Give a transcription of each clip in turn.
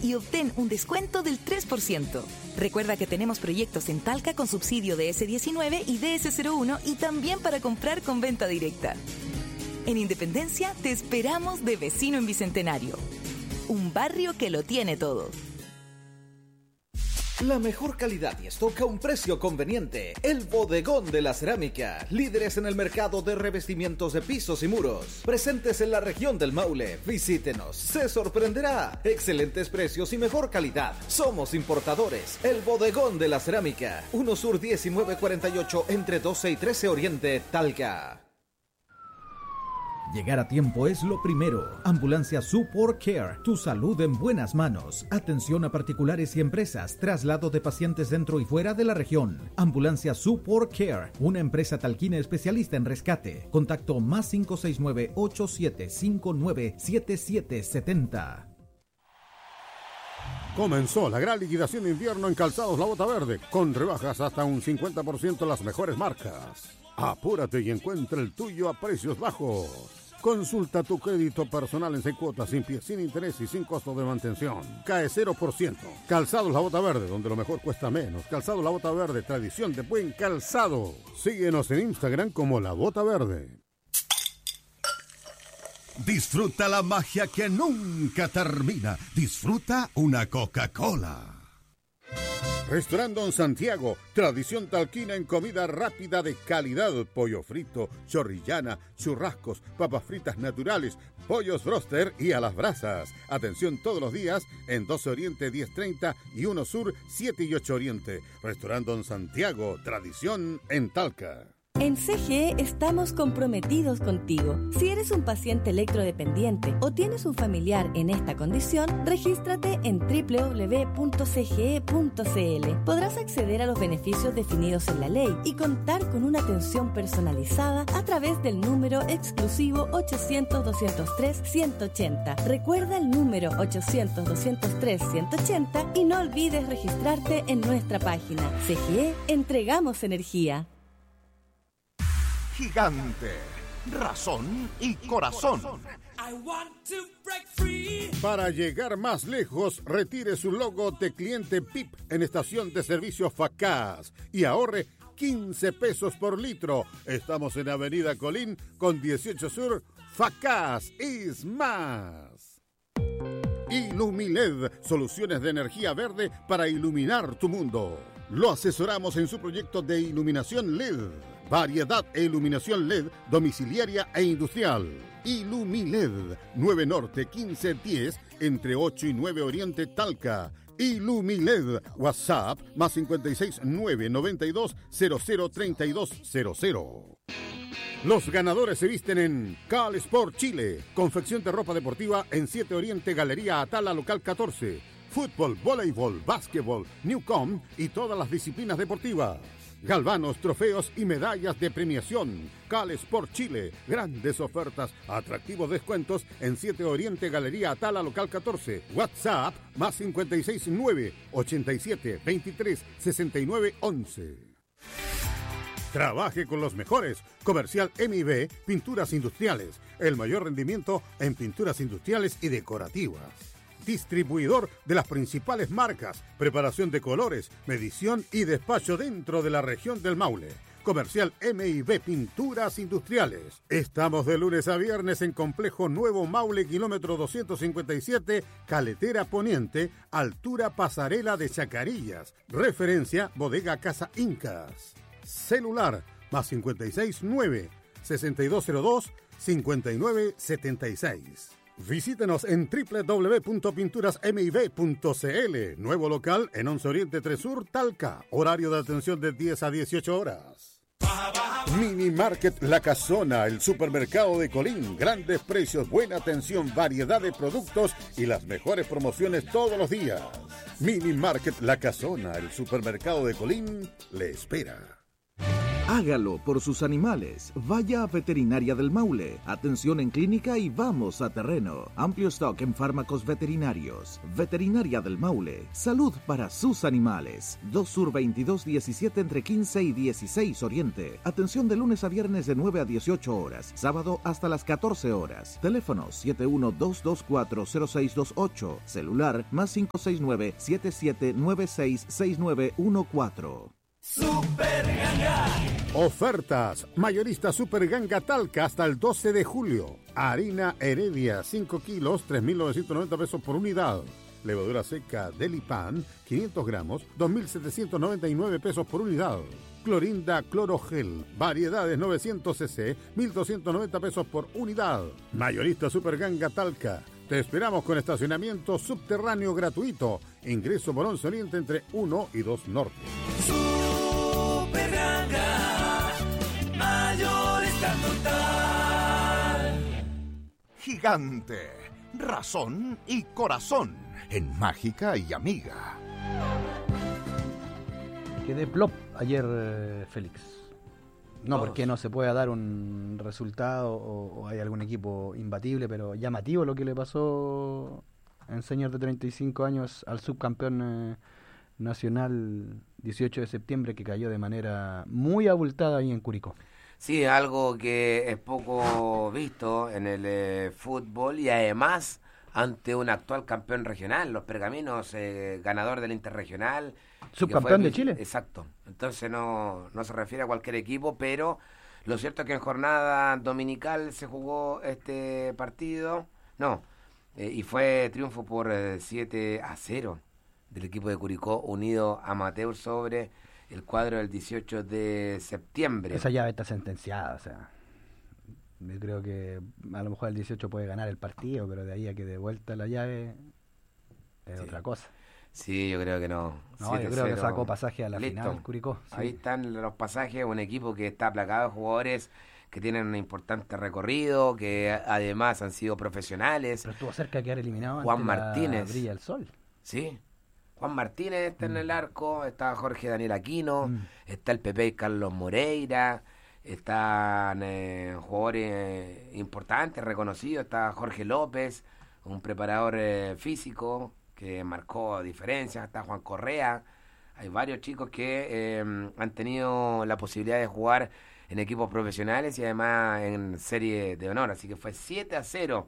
y obtén un descuento del 3%. Recuerda que tenemos proyectos en Talca con subsidio de DS19 y DS01 y también para comprar con venta directa. En Independencia te esperamos de vecino en Bicentenario. Un barrio que lo tiene todo. La mejor calidad y stock a un precio conveniente. El Bodegón de la Cerámica. Líderes en el mercado de revestimientos de pisos y muros. Presentes en la región del Maule. Visítenos. Se sorprenderá. Excelentes precios y mejor calidad. Somos importadores. El Bodegón de la Cerámica. 1 Sur 1948 entre 12 y 13 Oriente, Talca. Llegar a tiempo es lo primero. Ambulancia Support Care, tu salud en buenas manos. Atención a particulares y empresas, traslado de pacientes dentro y fuera de la región. Ambulancia Support Care, una empresa talquina especialista en rescate. Contacto más 569-8759-7770. Comenzó la gran liquidación de invierno en Calzados La Bota Verde, con rebajas hasta un 50% en las mejores marcas. Apúrate y encuentra el tuyo a precios bajos. Consulta tu crédito personal en 6 cuotas, sin pie, sin interés y sin costo de mantención. Cae 0%. Calzados La Bota Verde, donde lo mejor cuesta menos. Calzados La Bota Verde, tradición de buen calzado. Síguenos en Instagram como La Bota Verde. Disfruta la magia que nunca termina. Disfruta una Coca-Cola. Restaurant Don Santiago, tradición talquina en comida rápida de calidad, pollo frito, chorrillana, churrascos, papas fritas naturales, pollos broster y a las brasas. Atención todos los días en 12 Oriente 1030 y 1 Sur 7 y 8 Oriente. Restaurant Don Santiago, tradición en Talca. En CGE estamos comprometidos contigo. Si eres un paciente electrodependiente o tienes un familiar en esta condición, regístrate en www.cge.cl. Podrás acceder a los beneficios definidos en la ley y contar con una atención personalizada a través del número exclusivo 800-203-180. Recuerda el número 800-203-180 y no olvides registrarte en nuestra página. CGE, entregamos energía. Gigante, razón y corazón. Para llegar más lejos, retire su logo de cliente PIP en estación de servicio Facaz y ahorre 15 pesos por litro. Estamos en Avenida Colín con 18 Sur. Facaz is más. Ilumiled, soluciones de energía verde para iluminar tu mundo. Lo asesoramos en su proyecto de iluminación LED. Variedad e iluminación LED domiciliaria e industrial. Ilumiled, 9 Norte 1510, entre 8 y 9 Oriente Talca. Ilumiled, WhatsApp, más 569 92 00 3200. Los ganadores se visten en Cal Sport Chile, confección de ropa deportiva en 7 Oriente Galería Atala, local 14. Fútbol, voleibol, básquetbol, Newcom y todas las disciplinas deportivas. Galvanos, trofeos y medallas de premiación. Cal Sport Chile, grandes ofertas, atractivos descuentos en 7 Oriente Galería Atala, local 14. WhatsApp, más 569 87 23 69 11. Trabaje con los mejores. Comercial MIB, Pinturas Industriales. El mayor rendimiento en pinturas industriales y decorativas. Distribuidor de las principales marcas, preparación de colores, medición y despacho dentro de la región del Maule. Comercial MIB Pinturas Industriales. Estamos de lunes a viernes en Complejo Nuevo Maule, kilómetro 257, Caletera Poniente, altura Pasarela de Chacarillas. Referencia Bodega Casa Incas. Celular más 569 6202 5976. Visítenos en www.pinturasmib.cl. Nuevo local en 11 Oriente 3 Sur, Talca. Horario de atención de 10 a 18 horas. Mini Market La Casona, el supermercado de Colín. Grandes precios, buena atención, variedad de productos y las mejores promociones todos los días. Mini Market La Casona, el supermercado de Colín, le espera. Hágalo por sus animales. Vaya a Veterinaria del Maule. Atención en clínica y vamos a terreno. Amplio stock en fármacos veterinarios. Veterinaria del Maule. Salud para sus animales. 2 Sur 2217 entre 15 y 16 Oriente. Atención de lunes a viernes de 9 a 18 horas. Sábado hasta las 14 horas. Teléfono 712240628. Celular más 569-7796-6914. Super Ganga. Ofertas. Mayorista Super Ganga Talca hasta el 12 de julio. Harina Heredia 5 kilos, 3.990 pesos por unidad. Levadura seca Delipan 500 gramos, 2.799 pesos por unidad. Clorinda Clorogel, variedades 900 cc, 1.290 pesos por unidad. Mayorista Super Ganga Talca. Te esperamos con estacionamiento subterráneo gratuito. Ingreso por 11 Oriente entre 1 y 2 Norte. Super Ganga, mayorista total. Gigante, razón y corazón en Mágica y Amiga. Quedé plop ayer, Félix. No porque no se pueda dar un resultado o hay algún equipo imbatible, pero llamativo lo que le pasó en señor de 35 años al subcampeón nacional 18 de septiembre, que cayó de manera muy abultada ahí en Curicó. Sí, algo que es poco visto en el fútbol y además ante un actual campeón regional, Los Pergaminos, ganador del Interregional. ¿Subcampeón de Chile? Exacto. Entonces no se refiere a cualquier equipo, pero lo cierto es que en jornada dominical se jugó este partido. Y fue triunfo por 7-0 del equipo de Curicó Unido Amateur sobre el cuadro del 18 de septiembre. Esa llave está sentenciada, o sea, yo creo que a lo mejor el 18 puede ganar el partido, pero de ahí a que de vuelta la llave es otra cosa. Sí, yo creo que no. No, yo creo que sacó pasaje a la final, Curicó. Sí. Ahí están los pasajes, un equipo que está plagado de jugadores que tienen un importante recorrido, que además han sido profesionales. Pero estuvo cerca de quedar eliminado. Juan Martínez. Brilla el sol. Sí. Juan Martínez está en el arco, está Jorge Daniel Aquino, está el Pepe y Carlos Moreira, están jugadores importantes, reconocidos, está Jorge López, un preparador físico que marcó diferencias, está Juan Correa. Hay varios chicos que han tenido la posibilidad de jugar en equipos profesionales y además en serie de honor, así que fue 7-0,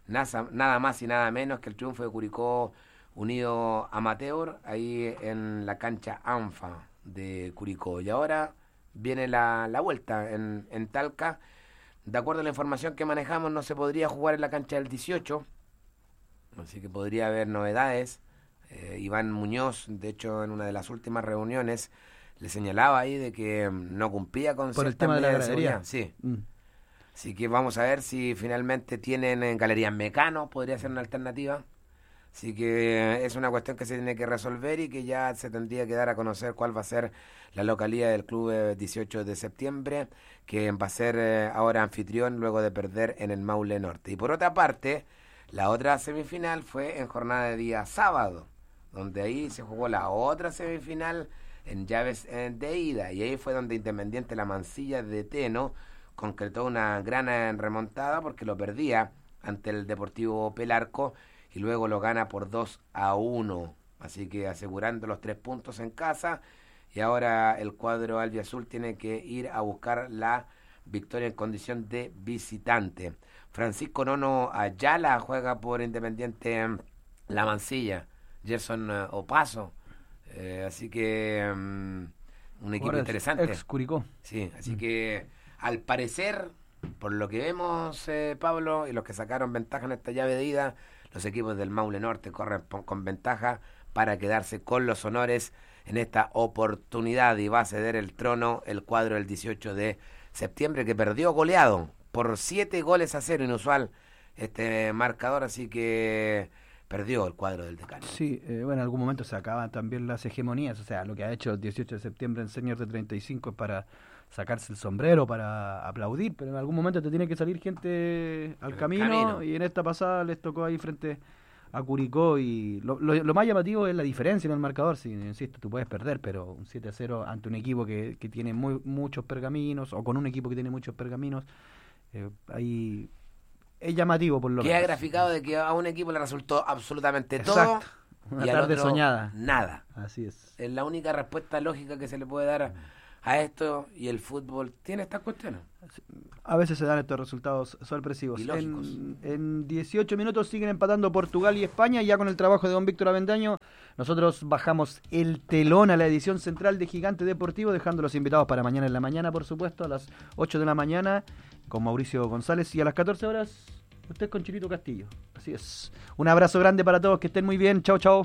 nada más y nada menos que el triunfo de Curicó Unido Amateur, ahí en la cancha ANFA de Curicó. Y ahora viene la vuelta en Talca. De acuerdo a la información que manejamos, no se podría jugar en la cancha del 18, así que podría haber novedades. Iván Muñoz, de hecho, en una de las últimas reuniones, le señalaba ahí de que no cumplía con por el tema de la gradería. Sí. Así que vamos a ver si finalmente tienen galerías Mecano, podría ser una alternativa. Así que es una cuestión que se tiene que resolver y que ya se tendría que dar a conocer cuál va a ser la localidad del club 18 de septiembre, que va a ser ahora anfitrión luego de perder en el Maule Norte. Y por otra parte, la otra semifinal fue en jornada de día sábado, donde ahí se jugó la otra semifinal en llaves de ida, y ahí fue donde Independiente La Mansilla de Teno concretó una gran remontada porque lo perdía ante el Deportivo Pelarco y luego lo gana por 2-1, así que asegurando los 3 puntos en casa, y ahora el cuadro albiazul tiene que ir a buscar la victoria en condición de visitante. Francisco Nono Ayala juega por Independiente La Mansilla, Gerson Opaso, así que un equipo interesante. Ex Curicó. Sí, así que al parecer, por lo que vemos, Pablo, y los que sacaron ventaja en esta llave de ida, los equipos del Maule Norte corren con ventaja para quedarse con los honores en esta oportunidad, y va a ceder el trono el cuadro del 18 de septiembre, que perdió goleado por 7-0, inusual este marcador, así que perdió el cuadro del Decano. Sí, bueno, en algún momento se acaban también las hegemonías, o sea, lo que ha hecho el 18 de septiembre en Senior de 35 es para sacarse el sombrero, para aplaudir, pero en algún momento te tiene que salir gente al camino, y en esta pasada les tocó ahí frente a Curicó, y lo más llamativo es la diferencia en el marcador. Si, insisto, tú puedes perder, pero un 7-0 ante un equipo que tiene muchos pergaminos, o con un equipo que tiene muchos pergaminos, ahí es llamativo por lo menos. Queda graficado de que a un equipo le resultó absolutamente Exacto. todo. Una y tarde al otro, soñada. nada. Así es. Es la única respuesta lógica que se le puede dar a esto, y el fútbol tiene estas cuestiones. A veces se dan estos resultados sorpresivos. Y lógicos. En 18 minutos siguen empatando Portugal y España. Ya con el trabajo de don Víctor Avendaño, nosotros bajamos el telón a la edición central de Gigante Deportivo, dejando los invitados para mañana en la mañana, por supuesto, a las 8 de la mañana, con Mauricio González, y a las 14 horas, usted con Chilito Castillo. Así es. Un abrazo grande para todos, que estén muy bien. Chao, chao.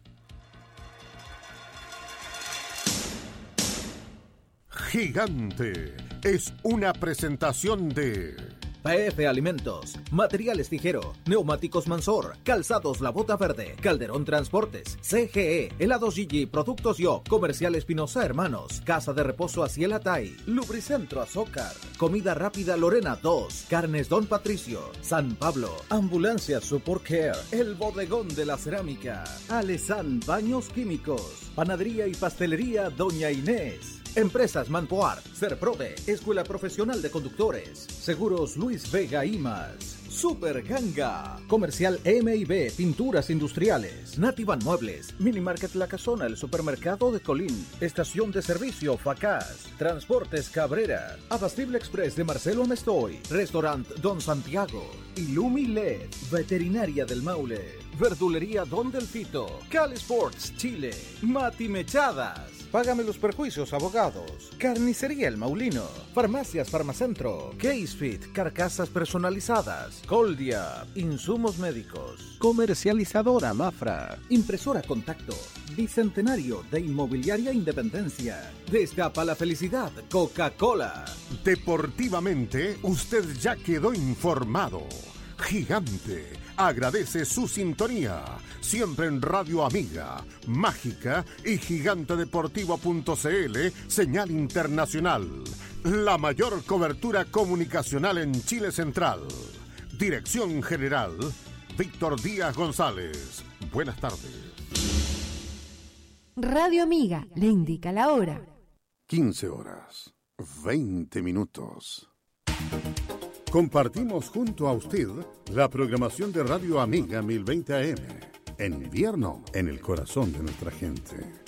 Gigante es una presentación de PF Alimentos, Materiales Tijero, Neumáticos Mansor, Calzados La Bota Verde, Calderón Transportes, CGE, Helados Gigi, Productos Yo, Comercial Espinosa Hermanos, Casa de Reposo Aciel Atay, Lubricentro Azócar, Comida Rápida Lorena 2, Carnes Don Patricio, San Pablo, Ambulancia Support Care, El Bodegón de la Cerámica, Alesan Baños Químicos, Panadería y Pastelería Doña Inés, Empresas Manpoar, Serprove, Escuela Profesional de Conductores, Seguros Luis Vega y más. Super Ganga, Comercial M&B, Pinturas Industriales, Nativan Muebles, Mini Market La Casona, el Supermercado de Colín, Estación de Servicio Facaz, Transportes Cabrera, Abastible Express de Marcelo Amestoy, Restaurant Don Santiago, Ilumi LED, Veterinaria del Maule, Verdulería Don Delfito, Cali Sports Chile, Mati Mechadas, Págame los Perjuicios Abogados, Carnicería El Maulino, Farmacias Farmacentro, Casefit, Carcasas Personalizadas, Coldia, Insumos Médicos, Comercializadora Mafra, Impresora Contacto, Bicentenario de Inmobiliaria Independencia, Destapa la Felicidad, Coca-Cola. Deportivamente, usted ya quedó informado. Gigante agradece su sintonía, siempre en Radio Amiga, Mágica y gigantedeportivo.cl, señal internacional. La mayor cobertura comunicacional en Chile Central. Dirección General, Víctor Díaz González. Buenas tardes. Radio Amiga le indica la hora. 15 horas, 20 minutos. Compartimos junto a usted la programación de Radio Amiga 1020 AM. En invierno, en el corazón de nuestra gente.